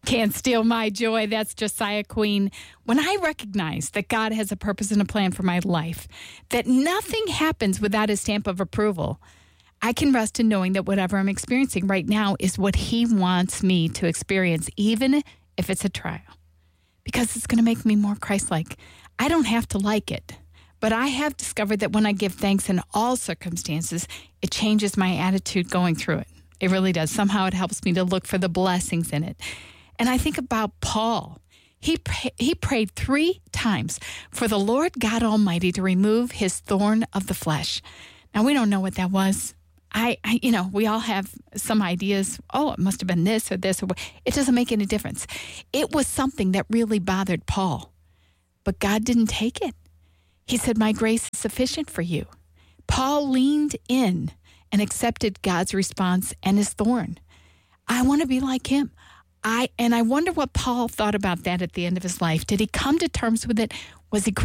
Can't steal my joy. That's Josiah Queen. When I recognize that God has a purpose and a plan for my life, that nothing happens without his stamp of approval, I can rest in knowing that whatever I'm experiencing right now is what he wants me to experience, even if it's a trial, because it's going to make me more Christ-like. I don't have to like it, but I have discovered that when I give thanks in all circumstances, it changes my attitude going through it. It really does. Somehow it helps me to look for the blessings in it. And I think about Paul. He prayed 3 times for the Lord God Almighty to remove his thorn of the flesh. Now, we don't know what that was. We all have some ideas. Oh, it must have been this or this. It doesn't make any difference. It was something that really bothered Paul. But God didn't take it. He said, my grace is sufficient for you. Paul leaned in and accepted God's response and his thorn. I want to be like him. I wonder what Paul thought about that at the end of his life. Did he come to terms with it? Was he